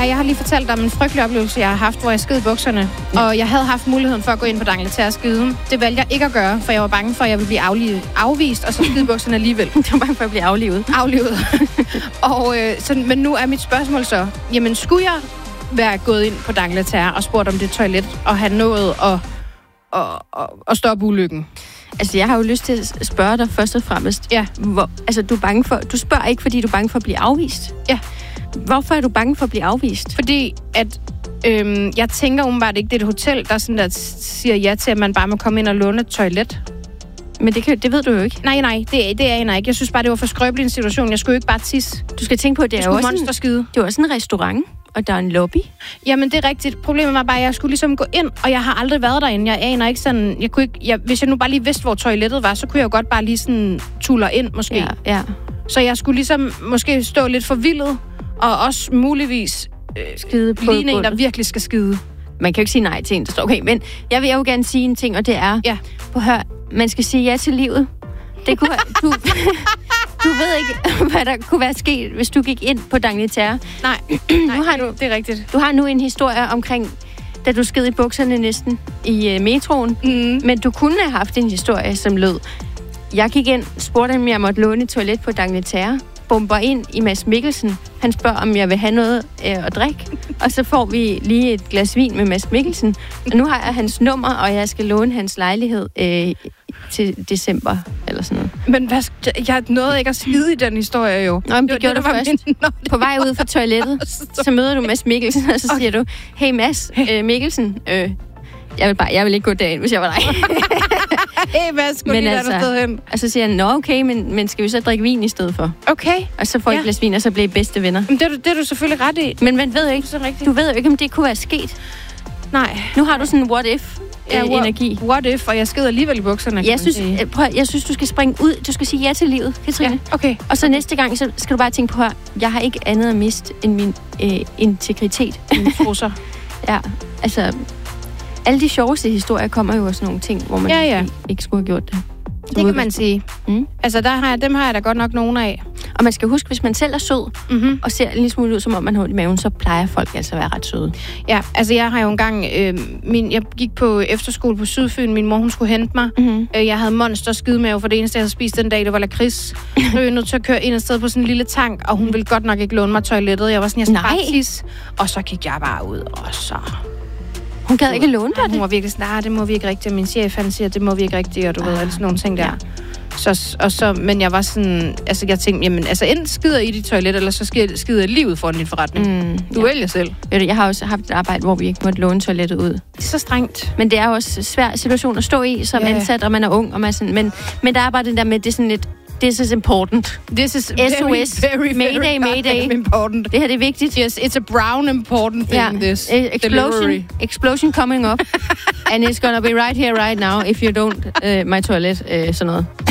jeg har lige fortalt dig om en frygtelig oplevelse, jeg har haft, hvor jeg sked i bukserne. Ja. Og jeg havde haft muligheden for at gå ind på D'Angleterre og skide. Det valgte jeg ikke at gøre, for jeg var bange for, at jeg ville blive afvist, og så skide bukserne alligevel. Du var bange for at blive aflivet. Og, men nu er mit spørgsmål så, jamen skulle jeg være gået ind på D'Angleterre og spurgt om det toilet, og have nået at stoppe ulykken? Altså, jeg har jo lyst til at spørge dig først og fremmest. Ja. Du er bange for... Du spørger ikke, fordi du er bange for at blive afvist? Ja. Hvorfor er du bange for at blive afvist? Fordi at... jeg tænker umiddelbart ikke, det er et hotel, der siger ja til, at man bare må komme ind og låne et toilet. Men det ved du jo ikke. Nej, det aner jeg ikke. Jeg synes bare, det var for skrøbelig en situation. Jeg skulle jo ikke bare tisse. Du skal tænke på, at det er jo monsterskide. Det er også en restaurant, og der er en lobby. Jamen, det er rigtigt. Problemet var bare, at jeg skulle ligesom gå ind, og jeg har aldrig været derinde. Jeg aner ikke sådan... hvis jeg nu bare lige vidste, hvor toilettet var, så kunne jeg jo godt bare lige sådan tuller ind, måske. Ja. Så jeg skulle ligesom måske stå lidt forvildet, og også muligvis skide på ligne en, der virkelig skal skide. Man kan jo ikke sige nej til en, der står. Okay, men jeg vil jo gerne sige en ting, og det er... Ja. Hør, man skal sige ja til livet. Det kunne du ved ikke, hvad der kunne være sket, hvis du gik ind på D'Angleterre. Nej, det er rigtigt. Du har nu en historie omkring, da du sked i bukserne næsten i metroen. Men du kunne have haft en historie, som lød: jeg gik ind, spurgte om jeg måtte låne et toilet på D'Angleterre, bomber ind i Mads Mikkelsen. Han spørger, om jeg vil have noget at drikke. Og så får vi lige et glas vin med Mads Mikkelsen. Og nu har jeg hans nummer, og jeg skal låne hans lejlighed til december, eller sådan noget. Men jeg nåede ikke at skide i den historie, jo. Nå, men det gjorde du først. På vej ud fra toilettet, så møder du Mads Mikkelsen, og så siger du: hey Mads Mikkelsen, jeg vil ikke gå derind, hvis jeg var dig. Hey, hvad skulle lige der sted hen? Og så siger han: nå, okay, men skal vi så drikke vin i stedet for? Okay. Og så får I et glas vin, og så bliver I bedste venner. Men det er du selvfølgelig ret i. Men man ved jo ikke, du ved jo ikke, om det kunne være sket. Nej. Nu har du sådan en what-if-energi. What if, og jeg skider alligevel i bukserne. Jeg synes, du skal springe ud. Du skal sige ja til livet, Katrine. Ja, okay. Og så næste gang, så skal du bare tænke på, at jeg har ikke andet at miste end min integritet. Mine trusser. Ja, altså... Alle de sjoveste historier kommer jo af sådan nogle ting, hvor man ikke skulle have gjort det. Det kan man sige. Altså, dem har jeg da godt nok nogen af. Og man skal huske, hvis man selv er sød, og ser en lille smule ud, som om man har ondt i maven, så plejer folk altså at være ret søde. Ja, altså jeg har jo engang... jeg gik på efterskole på Sydfyn. Min mor, hun skulle hente mig. Jeg havde monster skidemave, for det eneste, jeg havde spist den dag, det var lakrids. Så jeg var nødt til at køre ind et sted på sådan en lille tank, og hun ville godt nok ikke låne mig toilettet. Jeg var sådan, jeg skal bare tisse. Og så gik jeg bare ud, og så... Hun gad ikke låne dig det? Hun var virkelig sådan, det må vi ikke rigtigt. Min chef, han siger, det må vi ikke rigtigt, og du ved, alle sådan nogle ting der. Men jeg var sådan, altså jeg tænkte, jamen, altså enten skider i dit toilet, eller så skider jeg lige ud foran din forretning. Du vælger selv. Jeg har også haft et arbejde, hvor vi ikke måtte låne toilettet ud. Det er så strengt. Men det er jo også en svær situation at stå i, som ansat, og man er ung, og man er sådan, men der er bare det der med, det er sådan lidt, this is important. This is SOS. very Mayday. Important. Det her det er vigtigt. Yes, it's a brown important thing, this explosion coming up. And it's gonna be right here, right now, if you don't my toilet, sådan noget.